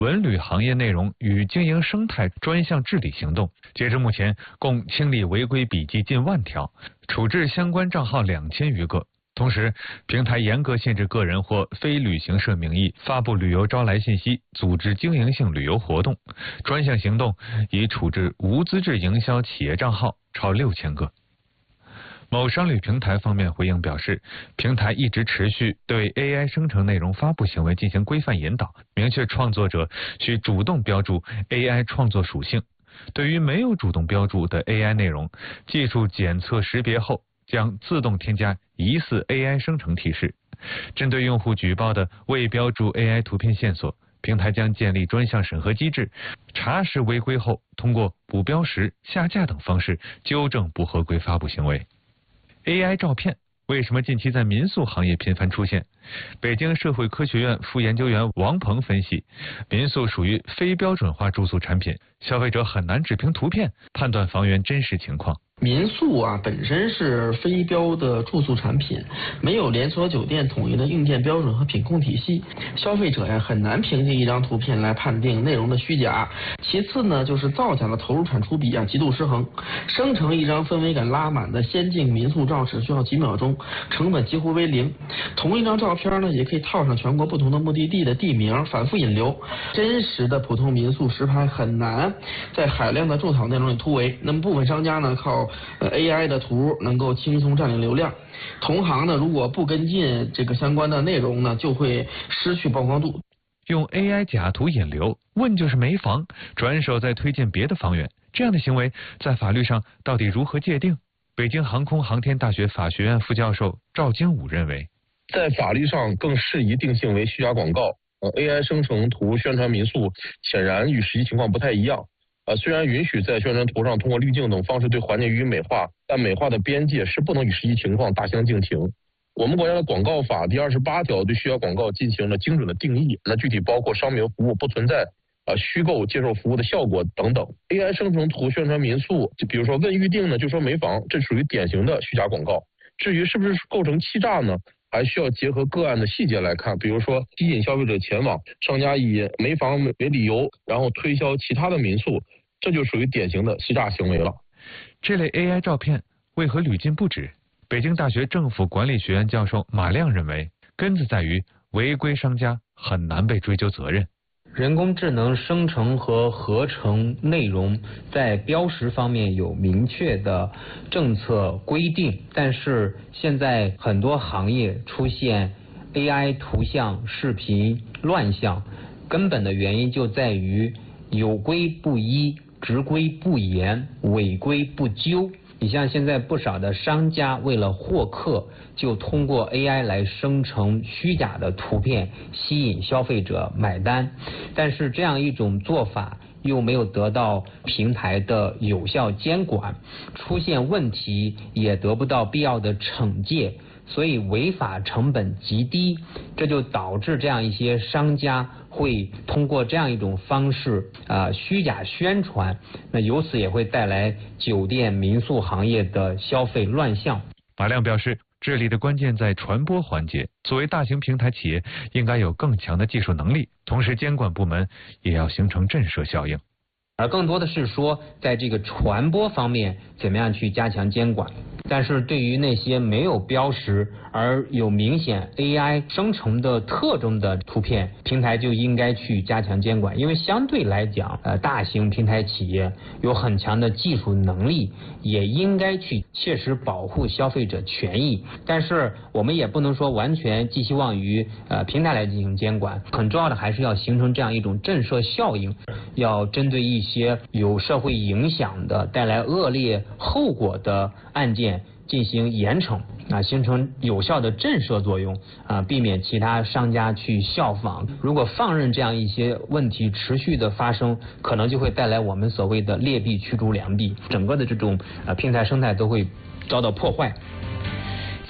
文旅行业内容与经营生态专项治理行动。截至目前，共清理违规笔记近万条，处置相关账号2000余个。同时，平台严格限制个人或非旅行社名义发布旅游招来信息，组织经营性旅游活动。专项行动已处置无资质营销企业账号超6000个。某商旅平台方面回应表示，平台一直持续对 AI 生成内容发布行为进行规范引导，明确创作者需主动标注 AI 创作属性。对于没有主动标注的 AI 内容，技术检测识别后将自动添加疑似 AI 生成提示。针对用户举报的未标注 AI 图片线索，平台将建立专项审核机制，查实违规后，通过补标识、下架等方式纠正不合规发布行为。AI 照片为什么近期在民宿行业频繁出现？北京社会科学院副研究员王鹏分析，民宿属于非标准化住宿产品，消费者很难只凭图片判断房源真实情况。 民宿本身是非标的住宿产品，没有连锁酒店统一的硬件标准和品控体系，消费者很难凭借一张图片来判定内容的虚假。其次呢，就是造假的投入产出比极度失衡，生成一张氛围感拉满的仙境民宿照只需要几秒钟，成本几乎为零。同一张照片呢，也可以套上全国不同的目的地的地名，反复引流。真实的普通民宿实拍很难在海量的种草内容里突围，那么部分商家呢，靠AI 的图能够轻松占领流量，同行呢如果不跟进这个相关的内容呢，就会失去曝光度。 用 AI 假图引流，问就是没房，转手再推荐别的房源，这样的行为在法律上到底如何界定？北京航空航天大学法学院副教授赵金武认为， 在法律上更适宜定性为虚假广告。AI 生成图宣传民宿显然与实际情况不太一样。虽然允许在宣传图上通过滤镜等方式对环境予以美化，但美化的边界是不能与实际情况大相径庭。我们国家的广告法第28条对虚假广告进行了精准的定义，那具体包括商品服务不存在虚构接受服务的效果等等。AI 生成图宣传民宿，就比如说问预定呢就说没房，这属于典型的虚假广告。至于是不是构成欺诈呢，还需要结合个案的细节来看，比如说吸引消费者前往，商家以没房为理由，然后推销其他的民宿，这就属于典型的欺诈行为了。 这类 AI 照片为何屡禁不止？北京大学政府管理学院教授马亮认为，根子在于违规商家很难被追究责任。 人工智能生成和合成内容在标识方面有明确的政策规定，但是现在很多行业出现 AI 图像、视频乱象，根本的原因就在于有规不依、执规不严、违规不究。你像现在不少的商家为了获客，就通过 AI 来生成虚假的图片，吸引消费者买单。但是这样一种做法又没有得到平台的有效监管，出现问题也得不到必要的惩戒，所以违法成本极低，这就导致这样一些商家会通过这样一种方式虚假宣传，那由此也会带来酒店民宿行业的消费乱象。 马亮表示，治理的关键在传播环节，作为大型平台企业应该有更强的技术能力，同时监管部门也要形成震慑效应。 而更多的是说，在这个传播方面怎么样去加强监管。但是对于那些没有标识而有明显 AI 生成的特征的图片，平台就应该去加强监管，因为相对来讲，大型平台企业有很强的技术能力，也应该去切实保护消费者权益。但是我们也不能说完全寄希望于平台来进行监管，很重要的还是要形成这样一种震慑效应，要针对一些有社会影响的、带来恶劣后果的案件进行严惩形成有效的震慑作用避免其他商家去效仿。如果放任这样一些问题持续的发生，可能就会带来我们所谓的劣币驱逐良币，整个的这种平台生态都会遭到破坏。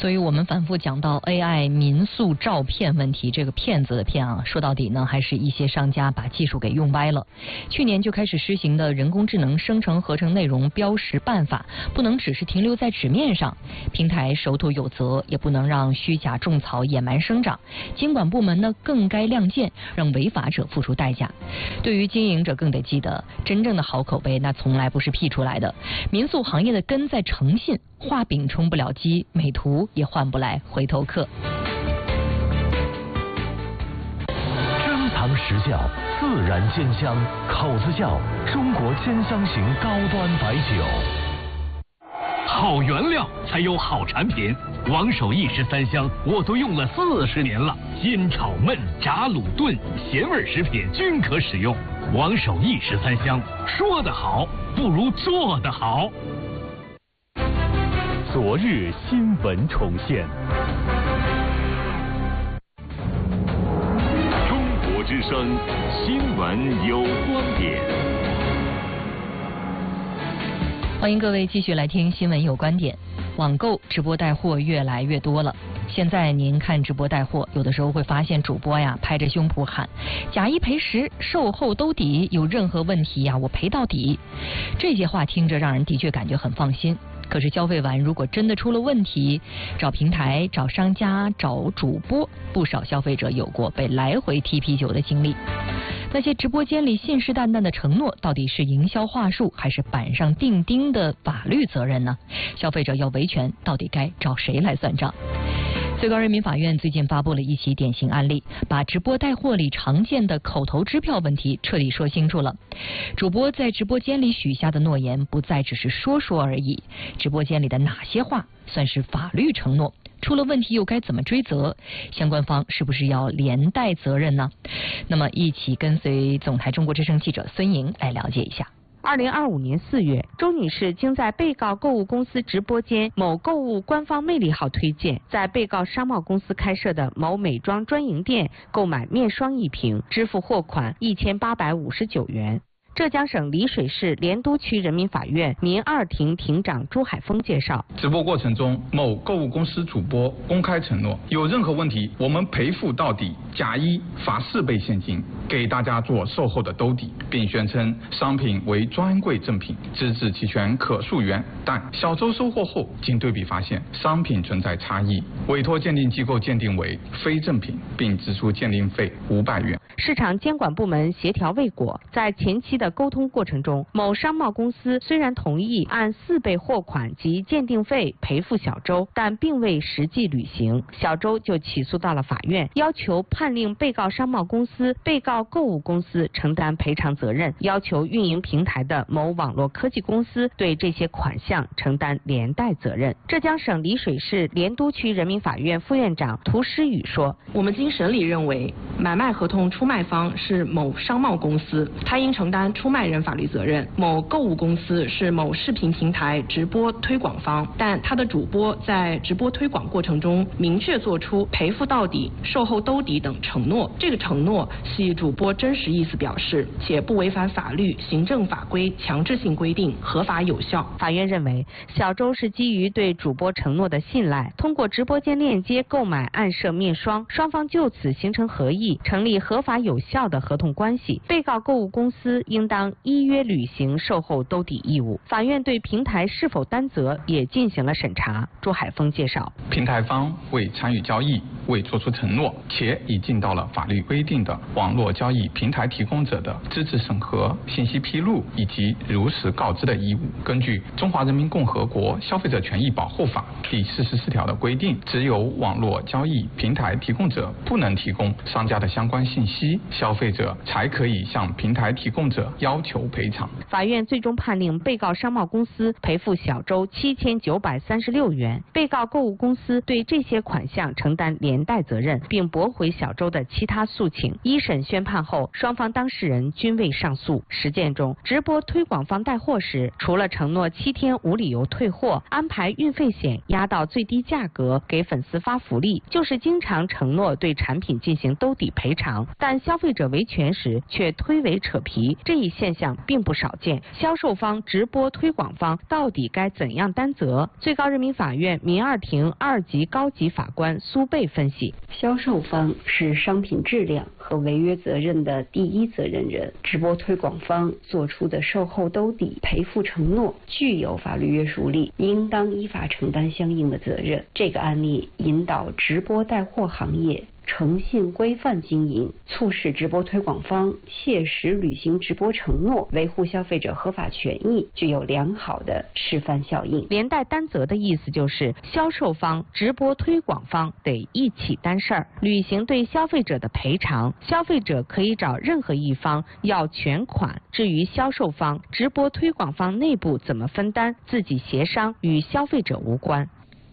所以我们反复讲到 AI 民宿照骗问题，这个骗子的骗啊，说到底呢，还是一些商家把技术给用歪了。去年就开始施行的人工智能生成合成内容标识办法，不能只是停留在纸面上，平台守土有责，也不能让虚假种草野蛮生长。监管部门呢，更该亮剑，让违法者付出代价。对于经营者，更得记得，真正的好口碑那从来不是 P 出来的。民宿行业的根在诚信，画饼充不了鸡，美图也换不来回头客。 珍藏实窖，自然鲜香，口子窖，中国鲜香型高端白酒。 好原料才有好产品，王守义13香我都用了40年了，煎炒焖炸卤炖咸味食品均可使用。王守义13香，说得好不如做得好。 昨日新闻重现。 中国之声新闻有观点。 欢迎各位继续来听新闻有观点。网购直播带货越来越多了，现在您看直播带货，有的时候会发现主播呀拍着胸脯喊假一赔10，售后兜底，有任何问题呀我赔到底。这些话听着让人的确感觉很放心。可是消费完如果真的出了问题，找平台、找商家、找主播，不少消费者有过被来回踢啤酒的经历。那些直播间里信誓旦旦的承诺，到底是营销话术，还是板上钉钉的法律责任呢？消费者要维权，到底该找谁来算账？最高人民法院最近发布了一起典型案例，把直播带货里常见的口头支票问题彻底说清楚了。主播在直播间里许下的诺言不再只是说说而已，直播间里的哪些话算是法律承诺？出了问题又该怎么追责？相关方是不是要连带责任呢？那么一起跟随总台中国之声记者孙莹来了解一下。 2025年4月，周女士经在被告购物公司直播间某购物官方魅力号推荐，在被告商贸公司开设的某美妆专营店购买面霜1瓶，支付货款1859元。浙江省丽水市莲都区人民法院民2庭庭长朱海峰介绍， 直播过程中，某购物公司主播公开承诺，有任何问题我们赔付到底，假一罚4倍现金，给大家做售后的兜底，并宣称商品为专柜正品，资质齐全，可溯源。但小周收货后，经对比发现商品存在差异，委托鉴定机构鉴定为非正品，并支出鉴定费500元。 市场监管部门协调未果，在前期的沟通过程中，某商贸公司虽然同意按4倍货款及鉴定费赔付小周，但并未实际履行，小周就起诉到了法院，要求判令被告商贸公司、被告购物公司承担赔偿责任，要求运营平台的某网络科技公司对这些款项承担连带责任。浙江省丽水市莲都区人民法院副院长涂诗雨说， 我们经审理认为，买卖合同出卖方是某商贸公司，他应承担出卖人法律责任；某购物公司是某视频平台直播推广方，但他的主播在直播推广过程中明确作出赔付到底、售后兜底等承诺，这个承诺系主播真实意思表示，且不违反法律、行政法规强制性规定，合法有效。 法院认为，小周是基于对主播承诺的信赖，通过直播间链接购买暗设面霜，双方就此形成合意，成立合法有效的合同关系。被告购物公司应当依约履行售后兜底义务。法院对平台是否担责也进行了审查。朱海峰介绍， 平台方未参与交易，未作出承诺，且已尽到了法律规定的网络交易平台提供者的资质审核、信息披露以及如实告知的义务。根据《中华人民共和国消费者权益保护法》第44条的规定，只有网络交易平台提供者不能提供商家的相关信息，消费者才可以向平台提供者要求赔偿。 法院最终判令被告商贸公司赔付小周7936元，被告购物公司对这些款项承担连连带责任，并驳回小周的其他诉请。一审宣判后，双方当事人均未上诉。实践中，直播推广方带货时，除了承诺7天无理由退货，安排运费险压到最低价格，给粉丝发福利，就是经常承诺对产品进行兜底赔偿，但消费者维权时却推诿扯皮，这一现象并不少见。销售方、直播推广方到底该怎样担责？最高人民法院民二庭2级高级法官苏贝分析： 销售方是商品质量和违约责任的第一责任人，直播推广方做出的售后兜底赔付承诺具有法律约束力，应当依法承担相应的责任。这个案例引导直播带货行业诚信规范经营，促使直播推广方切实履行直播承诺，维护消费者合法权益，具有良好的示范效应。 连带担责的意思就是销售方、直播推广方得一起担事儿，履行对消费者的赔偿。消费者可以找任何一方要全款，至于销售方、直播推广方内部怎么分担，自己协商，与消费者无关。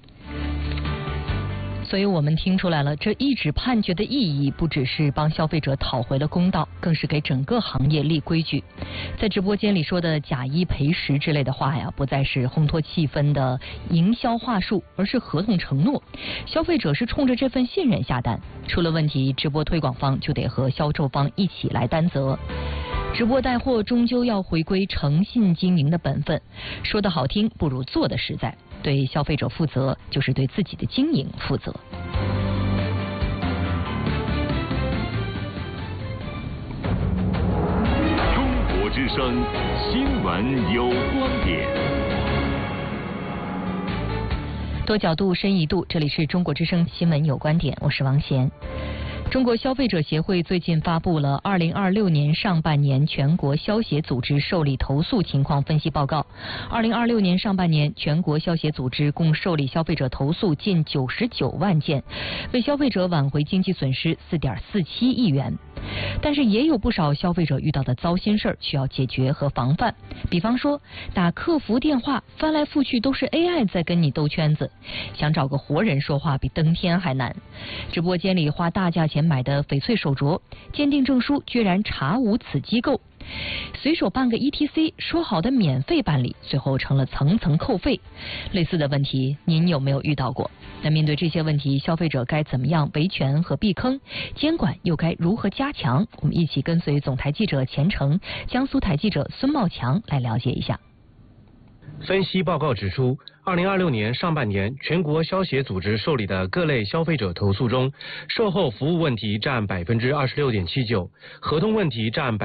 所以我们听出来了，这一纸判决的意义不只是帮消费者讨回了公道，更是给整个行业立规矩。在直播间里说的假一赔十之类的话呀，不再是烘托气氛的营销话术，而是合同承诺。消费者是冲着这份信任下单，出了问题，直播推广方就得和销售方一起来担责。直播带货终究要回归诚信经营的本分，说的好听不如做的实在。对消费者负责，就是对自己的经营负责。 中国之声新闻有观点， 多角度深一度，这里是中国之声新闻有观点，我是王贤。中国消费者协会最近发布了2026年上半年全国消协组织受理投诉情况分析报告。2026年上半年，全国消协组织共受理消费者投诉近99万件，为消费者挽回经济损失4.47亿元。但是也有不少消费者遇到的糟心事儿需要解决和防范，比方说打客服电话翻来覆去都是 AI 在跟你兜圈子，想找个活人说话比登天还难。直播间里花大价钱买的翡翠手镯，鉴定证书居然查无此机构。随手办个 ETC， 说好的免费办理，最后成了层层扣费。类似的问题，您有没有遇到过？那面对这些问题，消费者该怎么样维权和避坑？监管又该如何加强？我们一起跟随总台记者钱成、江苏台记者孙茂强来了解一下。 分析报告指出，2026年上半年，全国消协组织受理的各类消费者投诉中，售后服务问题占26.79%，合同问题占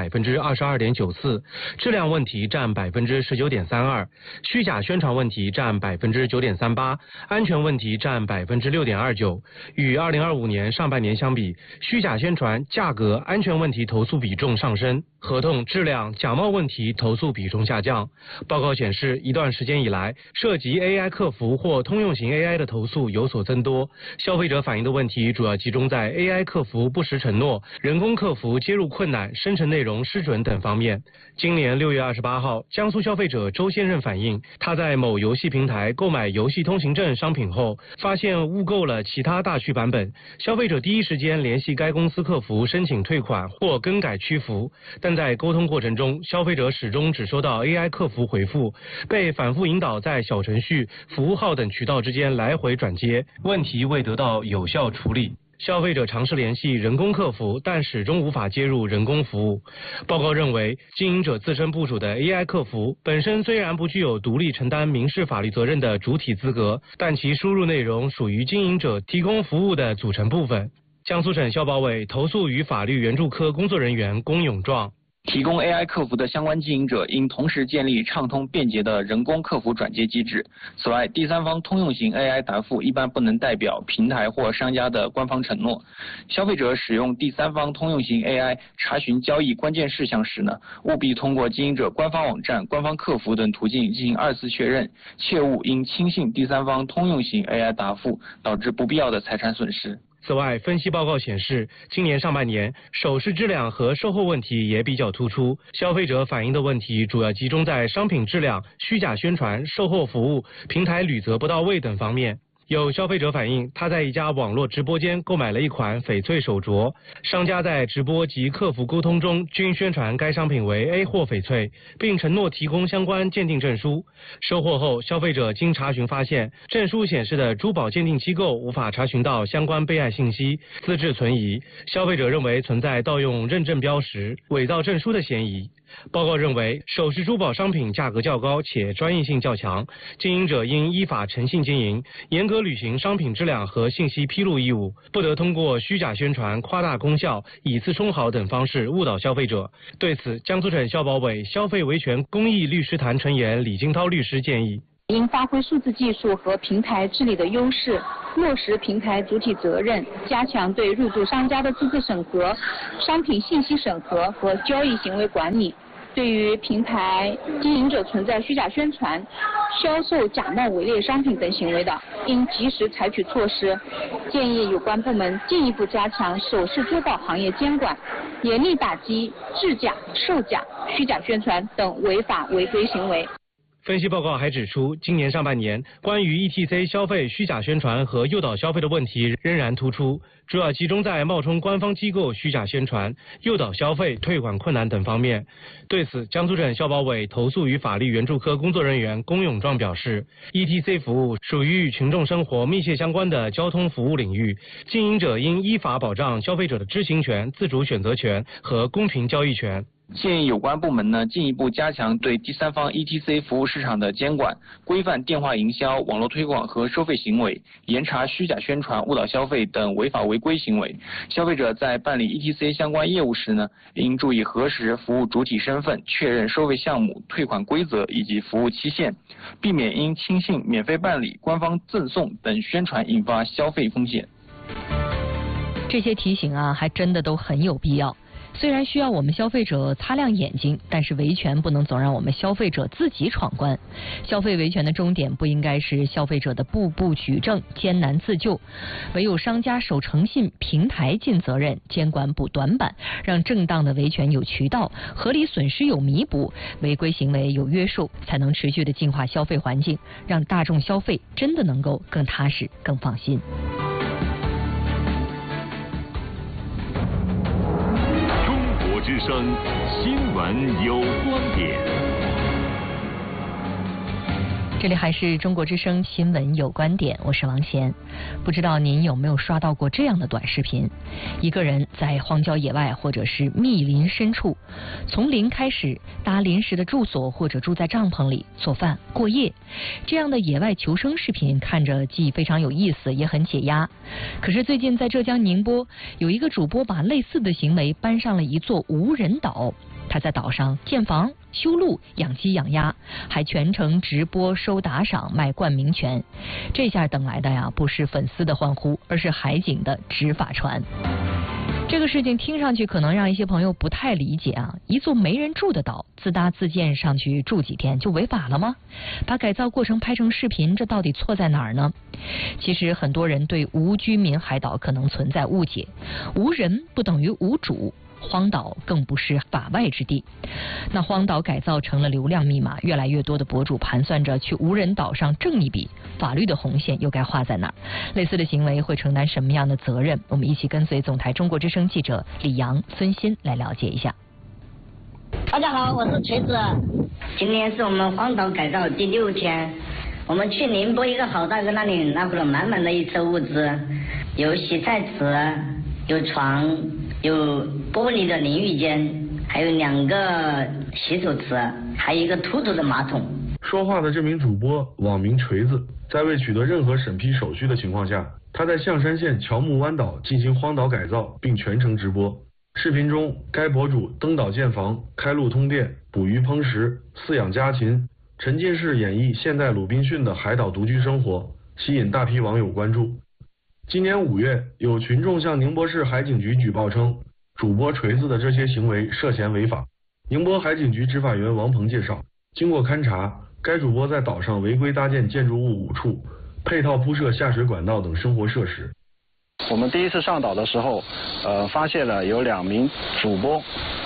22.94%，质量问题占19.32%，虚假宣传问题占9.38%，安全问题占6.29%。与2025年上半年相比，虚假宣传、价格、安全问题投诉比重上升，合同质量、假冒问题投诉比重下降。报告显示，一段时间以来，涉及 AI 客服或通用型 AI 的投诉有所增多。消费者反映的问题主要集中在 AI 客服不实承诺、人工客服接入困难、生成内容失准等方面。今年6月28号，江苏消费者周先生反映，他在某游戏平台购买游戏通行证商品后，发现误购了其他大区版本。消费者第一时间联系该公司客服申请退款或更改区服，但在沟通过程中，消费者始终只收到 AI 客服回复，被反复引导在小程序、服务号等渠道之间来回转接，问题未得到有效处理。消费者尝试联系人工客服，但始终无法接入人工服务。报告认为，经营者自身部署的 AI 客服本身虽然不具有独立承担民事法律责任的主体资格，但其输入内容属于经营者提供服务的组成部分。江苏省消保委投诉与法律援助科工作人员龚永壮。 提供 AI 客服的相关经营者应同时建立畅通便捷的人工客服转接机制。此外，第三方通用型 AI 答复一般不能代表平台或商家的官方承诺。消费者使用第三方通用型 AI 查询交易关键事项时呢，务必通过经营者官方网站、官方客服等途径进行2次确认，切勿因轻信第三方通用型 AI 答复，导致不必要的财产损失。 此外，分析报告显示，今年上半年首饰质量和售后问题也比较突出。消费者反映的问题主要集中在商品质量、虚假宣传、售后服务、平台履责不到位等方面。 有消费者反映，他在一家网络直播间购买了一款翡翠手镯，商家在直播及客服沟通中均宣传该商品为 A 货翡翠，并承诺提供相关鉴定证书。收货后，消费者经查询发现，证书显示的珠宝鉴定机构无法查询到相关备案信息，资质存疑。消费者认为存在盗用认证标识、伪造证书的嫌疑。报告认为，首饰珠宝商品价格较高且专业性较强，经营者应依法诚信经营，严格履行商品质量和信息披露义务，不得通过虚假宣传、夸大功效、以次充好等方式误导消费者。对此，江苏省消保委消费维权公益律师团成员李金涛律师建议， 应发挥数字技术和平台治理的优势，落实平台主体责任，加强对入驻商家的资质审核、商品信息审核和交易行为管理。对于平台经营者存在虚假宣传、销售假冒伪劣商品等行为的，应及时采取措施。建议有关部门进一步加强首饰珠宝行业监管，严厉打击制假、售假、虚假宣传等违法违规行为。 分析报告还指出，今年上半年关于 ETC 消费虚假宣传和诱导消费的问题仍然突出，主要集中在冒充官方机构虚假宣传、诱导消费、退款困难等方面。对此，江苏省消保委投诉与法律援助科工作人员龚永壮表示 ，ETC 服务属于与群众生活密切相关的交通服务领域，经营者应依法保障消费者的知情权、自主选择权和公平交易权。 建议有关部门呢进一步加强对第三方 ETC 服务市场的监管，规范电话营销、网络推广和收费行为，严查虚假宣传、误导消费等违法违规行为。消费者在办理 ETC 相关业务时呢，应注意核实服务主体身份、确认收费项目、退款规则以及服务期限，避免因轻信、免费办理、官方赠送等宣传引发消费风险。 这些提醒啊，还真的都很有必要。虽然需要我们消费者擦亮眼睛，但是维权不能总让我们消费者自己闯关。消费维权的终点不应该是消费者的步步举证、艰难自救，唯有商家守诚信，平台尽责任，监管补短板，让正当的维权有渠道，合理损失有弥补，违规行为有约束，才能持续的净化消费环境，让大众消费真的能够更踏实、更放心。 之声新闻有观点， 这里还是中国之声新闻有观点，我是王贤。不知道您有没有刷到过这样的短视频？一个人在荒郊野外或者是密林深处，从零开始搭临时的住所，或者住在帐篷里做饭过夜。这样的野外求生视频看着既非常有意思，也很解压。可是最近在浙江宁波，有一个主播把类似的行为搬上了一座无人岛。他在岛上建房、修路、养鸡养鸭，还全程直播收打赏、卖冠名权。这下等来的呀，不是粉丝的欢呼，而是海警的执法船。这个事情听上去可能让一些朋友不太理解啊，一座没人住的岛，自搭自建上去住几天就违法了吗？把改造过程拍成视频，这到底错在哪儿呢？其实很多人对无居民海岛可能存在误解，无人不等于无主。荒岛更不是法外之地，那荒岛改造成了流量密码，越来越多的博主盘算着去无人岛上挣一笔，法律的红线又该画在哪儿？类似的行为会承担什么样的责任？我们一起跟随总台中国之声记者李阳、孙鑫来了解一下。 大家好，我是锤子。今天是我们荒岛改造第6天，我们去宁波一个好大哥那里拿回了满满的一车物资，有洗菜池，有床，有玻璃的淋浴间，还有2个洗手池，还有一个凸凸的马桶。 说话的这名主播网名锤子，在未取得任何审批手续的情况下，他在象山县乔木湾岛进行荒岛改造，并全程直播。视频中，该博主登岛建房、开路通电、捕鱼烹食、饲养家禽，沉浸式演绎现代鲁滨逊的海岛独居生活，吸引大批网友关注。今年5月，有群众向宁波市海警局举报称，主播锤子的这些行为涉嫌违法。宁波海警局执法员王鹏介绍，经过勘查，该主播在岛上违规搭建建筑物5处，配套铺设下水管道等生活设施。 我们第一次上岛的时候，发现了有2名主播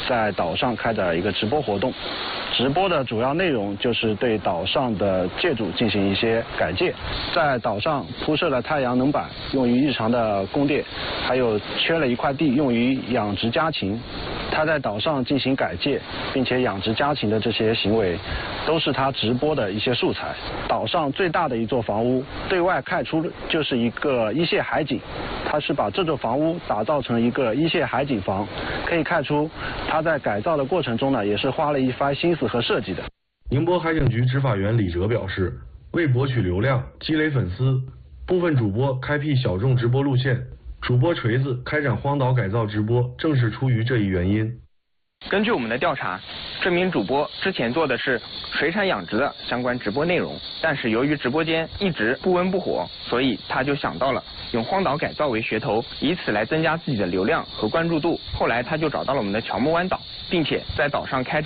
在岛上开展一个直播活动。直播的主要内容就是对岛上的建筑进行一些改建，在岛上铺设了太阳能板，用于日常的供电，还有缺了一块地用于养殖家禽。他在岛上进行改建，并且养殖家禽的这些行为，都是他直播的一些素材。岛上最大的一座房屋，对外看出就是一个一线海景，他是把这座房屋打造成一个一线海景房，可以看出他在改造的过程中呢，也是花了一番心思和设计的。 宁波海警局执法员李哲表示，为博取流量、积累粉丝，部分主播开辟小众直播路线。主播锤子开展荒岛改造直播，正是出于这一原因。 根据我们的调查，这名主播之前做的是水产养殖的相关直播内容，但是由于直播间一直不温不火，所以他就想到了用荒岛改造为噱头，以此来增加自己的流量和关注度。后来他就找到了我们的乔木湾岛，并且在岛上开展